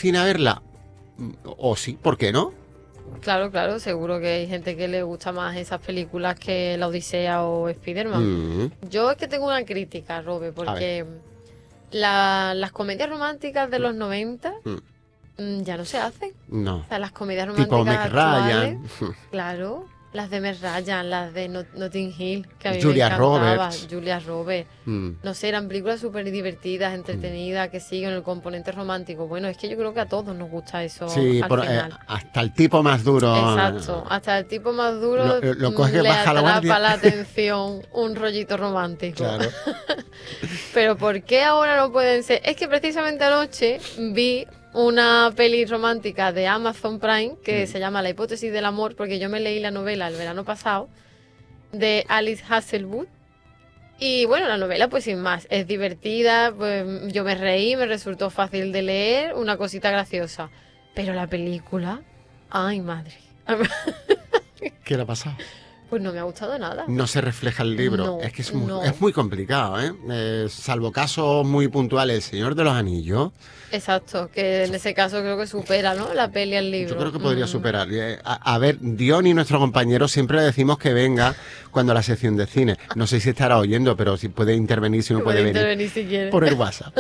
cine a verla? O sí, ¿por qué no? Claro, claro, seguro que hay gente que le gusta más esas películas que La Odisea o Spider-Man. Mm, Yo es que tengo una crítica, Robe, a ver. porque las comedias románticas de los 90 Mm, ya no se hacen. no. O sea, las comedias Tipo románticas Meg actuales, Ryan, claro, las de Meg Ryan, las de Notting Hill, que a mí me Julia encantaba, Roberts. Julia Roberts. Mm, No sé, eran películas súper divertidas, mm. entretenidas, que siguen el componente romántico. Bueno, es que yo creo que a todos nos gusta eso Sí, al final. hasta el tipo más duro Exacto, hasta el tipo más duro lo coge que le baja la atrapa guardia. la atención un rollito romántico. Claro. Pero ¿por qué ahora no pueden ser? Es que precisamente anoche vi una peli romántica de Amazon Prime que Mm. se llama La hipótesis del amor, porque yo me leí la novela el verano pasado de Alice Hasselwood. Y bueno, la novela pues sin más, es divertida, pues yo me reí, me resultó fácil de leer, una cosita graciosa. Pero la película, ay madre, ¿Qué le ha pasado? pues no me ha gustado nada. No se refleja el libro. No, Es que es no. muy complicado, ¿eh? Salvo casos muy puntuales, El Señor de los Anillos, Exacto, que en ese caso creo que supera, ¿no? La peli al yo libro. creo que podría superar. A ver, Diony, nuestro compañero, siempre le decimos que venga cuando la sección de cine. No sé si estará oyendo, pero si puede intervenir, si no puede Puede venir intervenir si quiere. por el WhatsApp.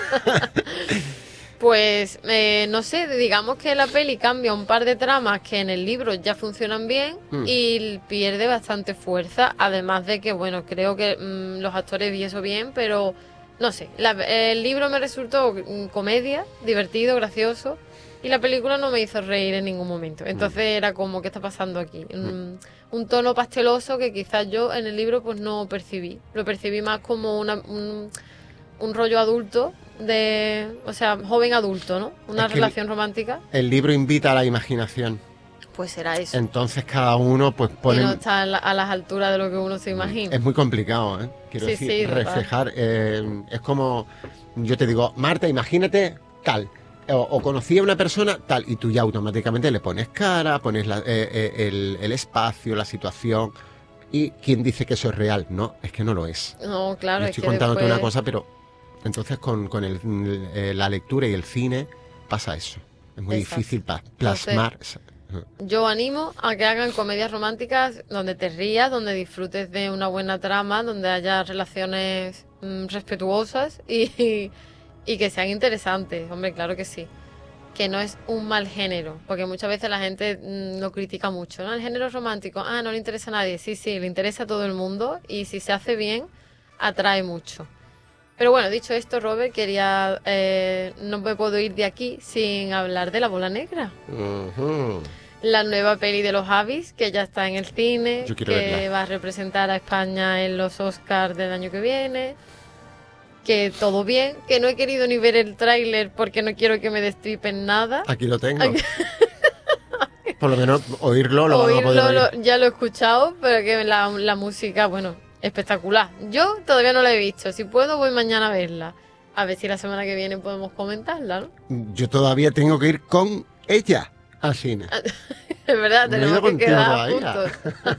Pues no sé, digamos que la peli cambia un par de tramas que en el libro ya funcionan bien Mm, y pierde bastante fuerza, además de que, bueno, creo que los actores y eso bien, pero no sé, el libro me resultó comedia, divertido, gracioso y la película no me hizo reír en ningún momento. Entonces era como, ¿qué está pasando aquí? mm. Un tono pasteloso que quizás yo en el libro pues no percibí, lo percibí más como un rollo adulto o sea, joven adulto, ¿no? Una Es que relación romántica, el libro invita a la imaginación. pues será eso. Entonces cada uno pues Y no pone... está a las alturas de lo que uno se imagina. Es muy complicado, ¿eh? Quiero Sí, decir, sí, total. reflejar... es como... Yo te digo, Marta, imagínate tal. O conocí a una persona tal. Y tú ya automáticamente le pones cara, pones el espacio, la situación. ¿Y quién dice que eso es real? No, es que no lo es. No, claro, Yo es estoy que contándote una después, cosa, pero... Entonces con la lectura y el cine pasa eso. Es muy exacto. difícil Entonces, plasmar... yo animo a que hagan comedias románticas donde te rías, donde disfrutes de una buena trama, donde haya relaciones respetuosas y que sean interesantes. Hombre, claro que sí. Que no es un mal género, porque muchas veces la gente lo critica mucho, ¿no? El género romántico, no le interesa a nadie. Sí, sí, le interesa a todo el mundo y si se hace bien, atrae mucho. Pero bueno, dicho esto, Robert, no me puedo ir de aquí sin hablar de La Bola Negra. Ujú. La nueva peli de los Javis, que ya está en el cine, Yo quiero verla. que va a representar a España en los Oscars del año que viene. Que todo bien, que no he querido ni ver el tráiler porque no quiero que me destripen nada. Aquí lo tengo. Por lo menos oírlo lo van a poder Oírlo oír. ya lo he escuchado, pero que la música, bueno, espectacular. Yo todavía no la he visto. Si puedo, voy mañana a verla. A ver si la semana que viene podemos comentarla, ¿no? Yo todavía tengo que ir con ella al cine. Es verdad, No he ido tenemos que contigo quedar todavía. juntos.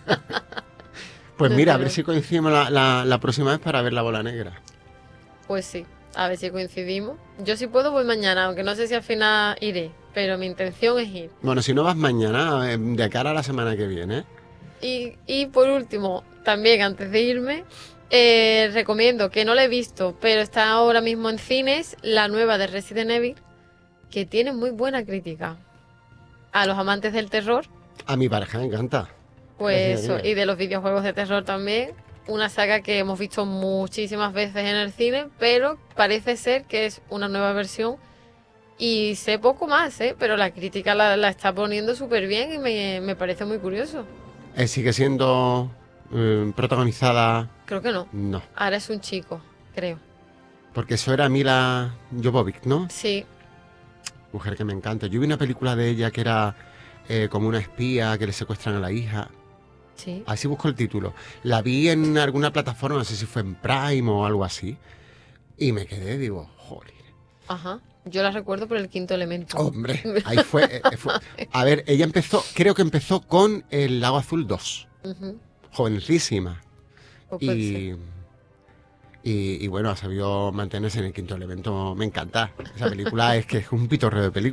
Pues No mira, a ver tenemos. si coincidimos la próxima vez para ver La Bola Negra. Pues sí, a ver si coincidimos. Yo si puedo voy mañana, aunque no sé si al final iré, pero mi intención es ir. Bueno, si no vas mañana, de cara a la semana que viene. Y por último, también antes de irme, recomiendo, que no la he visto, pero está ahora mismo en cines, la nueva de Resident Evil, que tiene muy buena crítica. A los amantes del terror, A mi pareja me encanta. pues Resident eso, Evil. y de los videojuegos de terror también. Una saga que hemos visto muchísimas veces en el cine, pero parece ser que es una nueva versión. Y sé poco más, pero la crítica la está poniendo súper bien y me parece muy curioso. Sigue siendo protagonizada. Creo que no. No, Ahora es un chico, creo. porque eso era Mila Jovovich, ¿no? Sí, Mujer que me encanta. Yo vi una película de ella que era como una espía que le secuestran a la hija. sí. Así busco el título. La vi en alguna plataforma, no sé si fue en Prime o algo así. Y me quedé, digo, joder. Ajá. Yo la recuerdo por el quinto elemento. Hombre, ahí fue. A ver, ella empezó, creo que empezó con El Lago Azul 2. Ujú, Jovencísima. pues puede ser. Y, y bueno, ha sabido mantenerse en el quinto elemento. Me encanta. Esa película es que es un pitorreo de película.